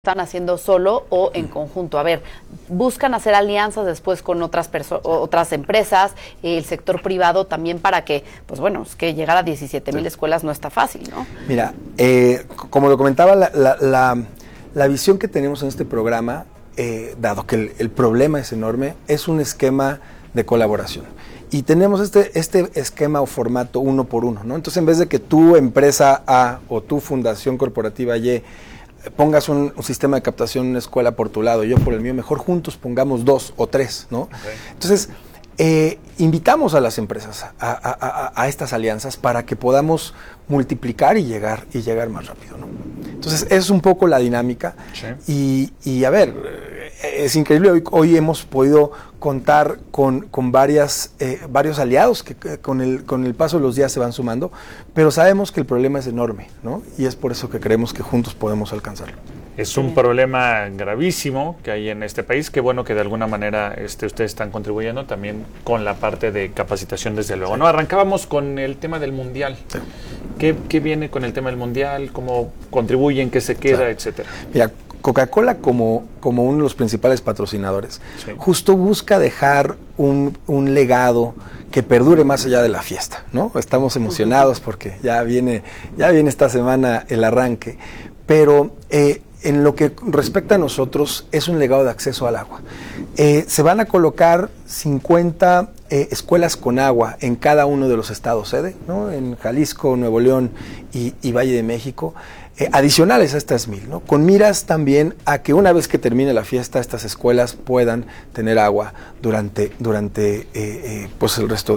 están haciendo solo o en conjunto. A ver, buscan hacer alianzas después con otras empresas, el sector privado también para que, pues bueno, es que llegar a 17,000 escuelas no está fácil, ¿no? Mira, como lo comentaba, la visión que tenemos en este programa, dado que el problema es enorme, es un esquema de colaboración. Y tenemos este esquema o formato uno por uno, ¿no? Entonces, en vez de que tu empresa A o tu fundación corporativa Y pongas un sistema de captación en una escuela por tu lado, yo por el mío, mejor juntos pongamos 2 o 3, ¿no? Okay. Entonces, invitamos a las empresas a estas alianzas para que podamos multiplicar y llegar más rápido, ¿no? Entonces, es un poco la dinámica. Sí. Y a ver, es increíble, hoy hemos podido contar con varios aliados que con el paso de los días se van sumando, pero sabemos que el problema es enorme, ¿no? Y es por eso que creemos que juntos podemos alcanzarlo. Es un problema gravísimo que hay en este país. Qué bueno que de alguna manera ustedes están contribuyendo también con la parte de capacitación, desde luego, ¿no? Arrancábamos con el tema del Mundial. Sí. ¿Qué viene con el tema del Mundial? ¿Cómo contribuyen? ¿Qué se queda? Claro. Etcétera. Mira, Coca-Cola como uno de los principales patrocinadores, sí, justo busca dejar un legado que perdure más allá de la fiesta, ¿no? Estamos emocionados porque ya viene esta semana el arranque, pero en lo que respecta a nosotros es un legado de acceso al agua. Se van a colocar 50 escuelas con agua en cada uno de los estados sede, ¿no? En Jalisco, Nuevo León y Valle de México, adicionales a estas 1,000, ¿no? Con miras también a que una vez que termine la fiesta, estas escuelas puedan tener agua durante pues el resto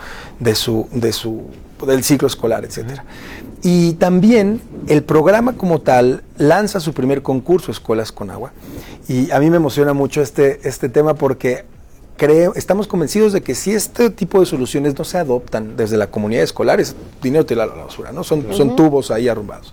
del ciclo escolar, etcétera. Y también el programa como tal lanza su primer concurso, Escuelas con Agua, y a mí me emociona mucho este tema porque estamos convencidos de que si este tipo de soluciones no se adoptan desde la comunidad escolar, es dinero tirado a la basura, ¿no? Son tubos ahí arrumbados.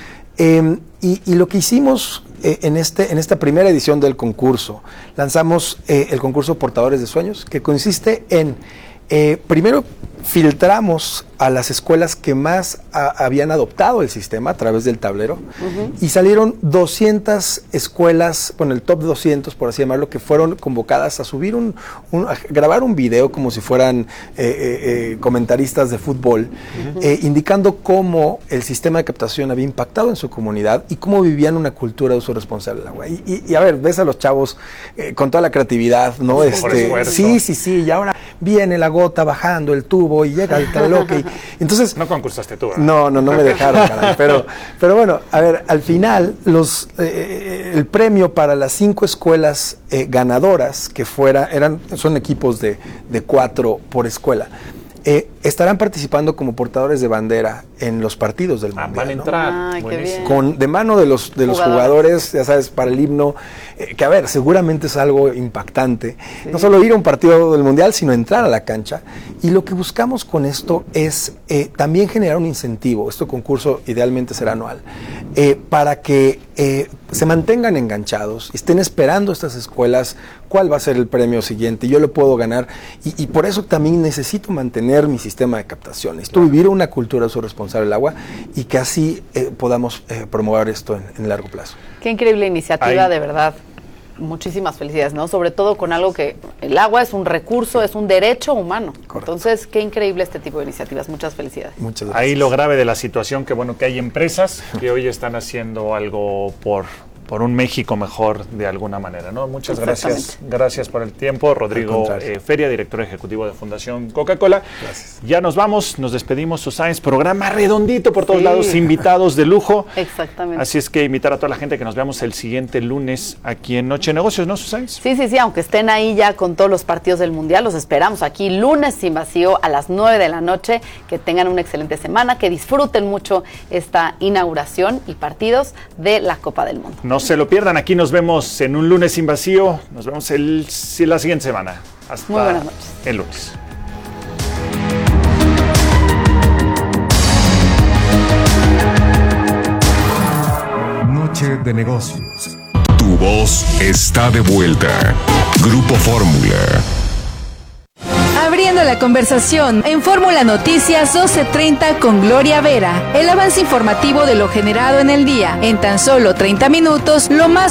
Y lo que hicimos en esta primera edición del concurso, lanzamos el concurso Portadores de Sueños, que consiste en, primero filtramos a las escuelas que más habían adoptado el sistema a través del tablero, y salieron 200 escuelas, bueno, el top 200, por así llamarlo, que fueron convocadas a subir a grabar un video como si fueran comentaristas de fútbol, indicando cómo el sistema de captación había impactado en su comunidad y cómo vivían una cultura de uso responsable del agua. Y a ver, ves a los chavos con toda la creatividad, ¿no? Sí, y ahora viene la gota bajando el tubo y llega el karaoke. Entonces, no concursaste tú, ¿verdad? No me dejaron, caray. Pero bueno, a ver, al final el premio para las 5 escuelas ganadoras que son equipos de 4 por escuela. Estarán participando como portadores de bandera en los partidos del Mundial. Van a entrar, qué bien. De mano de los jugadores, ya sabes, para el himno, que a ver, seguramente es algo impactante. Sí. No solo ir a un partido del Mundial, sino entrar a la cancha. Y lo que buscamos con esto es también generar un incentivo. Este concurso idealmente será anual, para que se mantengan enganchados, estén esperando estas escuelas cuál va a ser el premio siguiente, yo lo puedo ganar, y por eso también necesito mantener mi sistema de captación, necesito vivir una cultura de uso responsable del agua, y que así podamos promover esto en largo plazo. Qué increíble iniciativa, de verdad. Muchísimas felicidades, ¿no? Sobre todo con algo que el agua es un recurso, es un derecho humano. Correcto. Entonces, qué increíble este tipo de iniciativas. Muchas felicidades. Muchas gracias. Ahí lo grave de la situación, que bueno, que hay empresas que hoy están haciendo algo por un México mejor de alguna manera, ¿no? Muchas gracias. Gracias por el tiempo. Rodrigo Feria, director ejecutivo de Fundación Coca-Cola. Gracias. Ya nos vamos, nos despedimos, Susana. Programa redondito por todos lados, invitados de lujo. Exactamente. Así es que invitar a toda la gente que nos veamos el siguiente lunes aquí en Noche de Negocios, ¿no, Susana? Sí, aunque estén ahí ya con todos los partidos del Mundial, los esperamos aquí lunes sin vacío a las 9 de la noche. Que tengan una excelente semana, que disfruten mucho esta inauguración y partidos de la Copa del Mundo. No se lo pierdan, aquí nos vemos en un lunes sin vacío. Nos vemos la siguiente semana. Hasta muy buenas noches. El lunes. Noche de Negocios. Tu voz está de vuelta. Grupo Fórmula. Abriendo a la conversación en Fórmula Noticias 12:30 con Gloria Vera. El avance informativo de lo generado en el día. En tan solo 30 minutos, lo más